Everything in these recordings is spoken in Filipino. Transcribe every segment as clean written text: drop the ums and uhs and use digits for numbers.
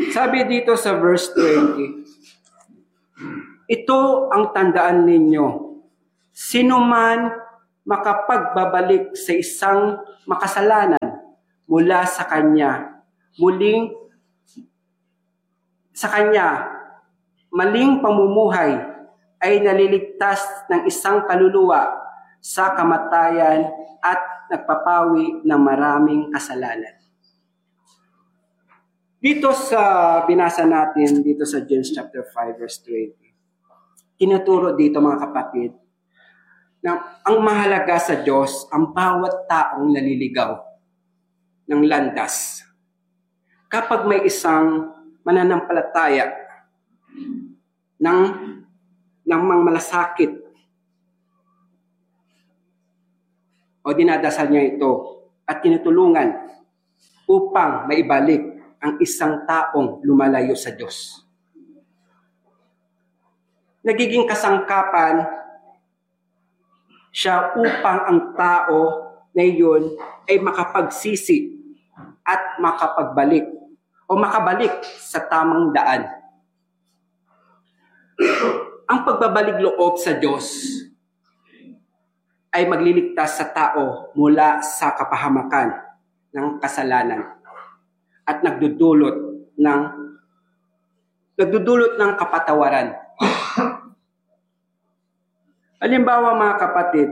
Sabi dito sa verse 20, ito ang tandaan ninyo, sino man makapagbabalik sa isang makasalanan mula sa kanya, maling pamumuhay ay naliligtas ng isang kaluluwa sa kamatayan at nagpapawi ng maraming kasalanan. Dito sa binasa natin, dito sa James chapter 5 verse 20, tinuturo dito mga kapatid, na ang mahalaga sa Diyos, ang bawat taong naliligaw ng landas. Kapag may isang mananampalataya ng mga malasakit o dinadasal niya ito at tinutulungan upang maibalik ang isang taong lumalayo sa Diyos. Nagiging kasangkapan siya upang ang tao na iyon ay makapagsisi at makabalik sa tamang daan. Ang pagbabalik loob sa Diyos ay magliligtas sa tao mula sa kapahamakan ng kasalanan at nagdudulot ng kapatawaran. Halimbawa mga kapatid,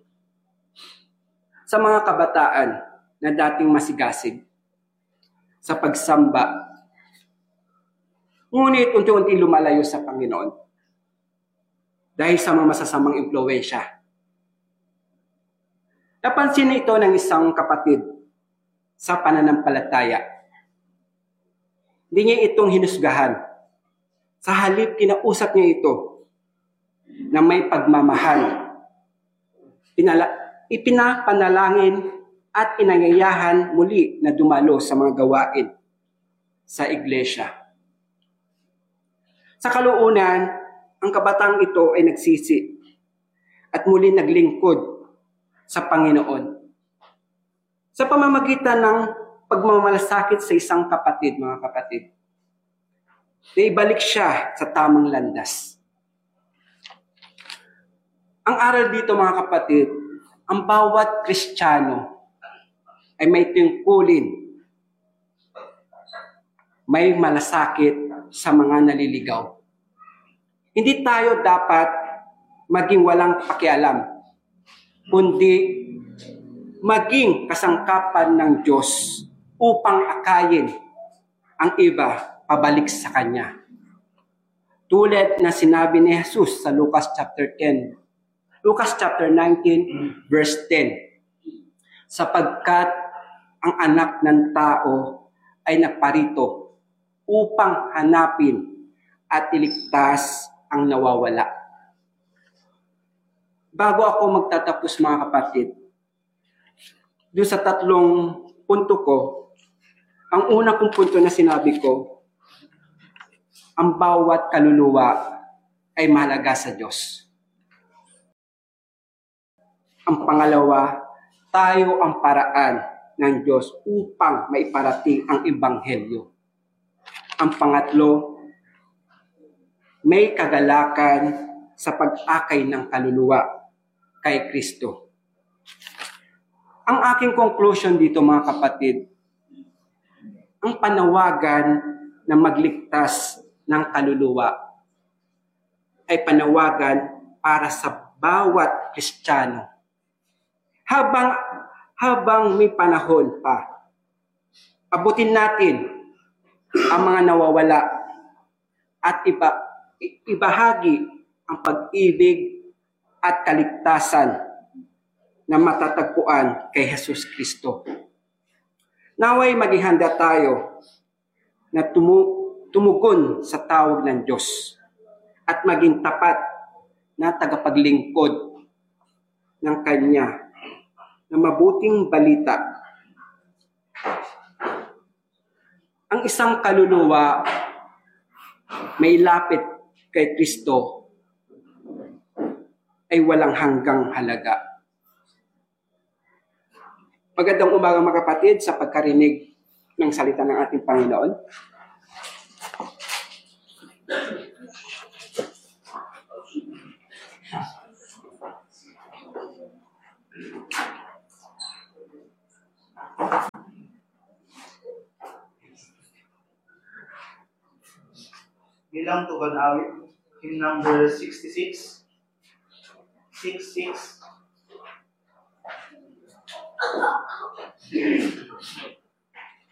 sa mga kabataan na dating masigasig sa pagsamba, ngunit unti-unti lumalayo sa Panginoon dahil sa mga masasamang impluwensya. Napansin ito ng isang kapatid sa pananampalataya. Hindi niya itong hinusgahan. Sa halip, kinausap niya ito na may pagmamahal. Ipinapanalangin at inanyayahan muli na dumalo sa mga gawain sa iglesia. Sa kalaunan, ang kabatang ito ay nagsisi at muli naglingkod sa Panginoon. Sa pamamagitan ng pagmamalasakit sa isang kapatid, mga kapatid, naibalik siya sa tamang landas. Ang aral dito, mga kapatid, ang bawat Kristiyano ay may tungkulin, may malasakit sa mga naliligaw. Hindi tayo dapat maging walang pakialam, kundi maging kasangkapan ng Diyos upang akayin ang iba pabalik sa Kanya. Tulad na sinabi ni Jesus sa Lucas chapter 19, verse 10. Sapagkat ang anak ng tao ay naparito upang hanapin at iligtas ang nawawala. Bago ako magtatapos, mga kapatid, doon sa 3 punto ko, ang una kong punto na sinabi ko, ang bawat kaluluwa ay mahalaga sa Diyos. Ang pangalawa, tayo ang paraan ng Diyos upang maiparating ang Ebanghelyo. Ang pangatlo, may kagalakan sa pag-akay ng kaluluwa kay Kristo. Ang aking conclusion dito, mga kapatid, ang panawagan na magligtas ng kaluluwa ay panawagan para sa bawat Kristiyano. Habang may panahon pa, abutin natin ang mga nawawala at ibahagi ang pag-ibig at kaligtasan na matatagpuan kay Jesus Kristo. Naway maging handa tayo na tumugon sa tawag ng Diyos at maging tapat na tagapaglingkod ng Kanya na mabuting balita. Ang isang kaluluwa may lapit kay Kristo ay walang hanggang halaga. Magandang umaga, mga kapatid, sa pagkarinig ng salita ng ating Panginoon. Bilang tugon awit, hymn number 66, 66.